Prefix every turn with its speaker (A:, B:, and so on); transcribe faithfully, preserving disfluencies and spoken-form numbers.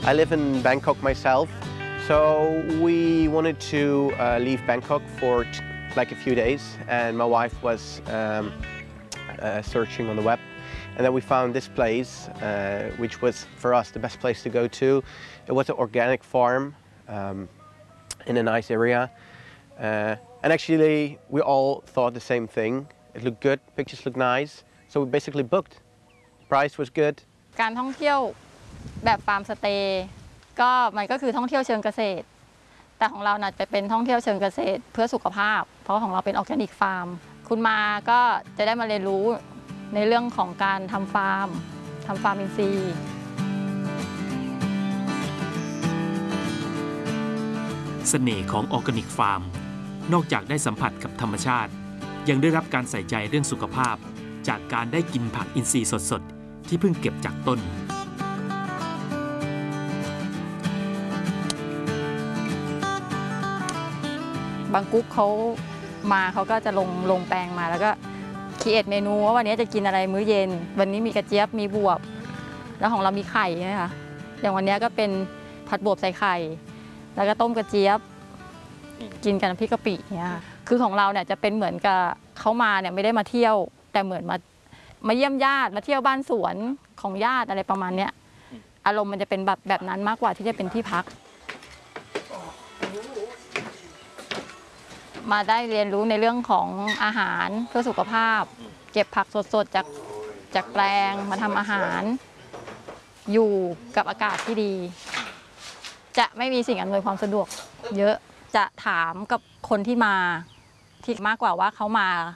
A: I live in Bangkok myself, so we wanted to uh, leave Bangkok for like a few days, and my wife was um, uh, searching on the web, and then we found this place, uh, which was for us the best place to go to. It was an organic farm um, in a nice area, uh, and actually we all thought the same thing. It looked good, pictures looked nice, so we basically booked. Price was good.
B: การท่องเที่ยวแบบฟาร์มสเตย์ก็มันก็คือท่องเที่ยวเชิงเกษตรแต่ของเราน่ะจะเป็นท่องเที่ยวเชิงเกษตรเพื่อสุขภาพเพราะของเราเป็นออร์แกนิกฟาร์มคุณมาก็จะได้มาเรียนรู้ในเรื่องของการทำฟาร์มทำฟาร์มอินทรีย์
C: เสน่ห์ของออร์แกนิกฟาร์มนอกจากได้สัมผัสกับธรรมชาติยังได้รับการใส่ใจเรื่องสุขภาพจากการได้กินผักอินทรีย์สดๆที่เพิ่งเก็บจากต้น
B: บางกุ๊กเขามาเขาก็จะลงลงแปลงมาแล้วก็คิดเอทเมนูว่าวันนี้จะกินอะไรมื้อเย็นวันนี้มีกระเจี๊ยบมีบวบแล้วของเรามีไข่ใช่ไหมคะอย่างวันนี้ก็เป็นผัดบวบใส่ไข่แล้วก็ต้มกระเจี๊ยบกินกันน้ำพริกกะปิเนี่ยคือของเราเนี่ยจะเป็นเหมือนกับเขามาเนี่ยไม่ได้มาเที่ยวแต่เหมือนมามาเยี่ยมญาติมาเที่ยวบ้านสวนของญาติอะไรประมาณเนี้ยอารมณ์มันจะเป็นแบบแบบนั้นมากกว่าที่จะเป็นที่พักมาได้เรียนรู้ในเรื่องของอาหารเพื่อสุขภาพเก็บผักสดๆจากจากแปลงมาทำอาหารอยู่กับอากาศที่ดีจะไม่มีสิ่งอำนวยความสะดวกเยอะจะถามกับคนที่มาที่มากกว่าว่าเขามา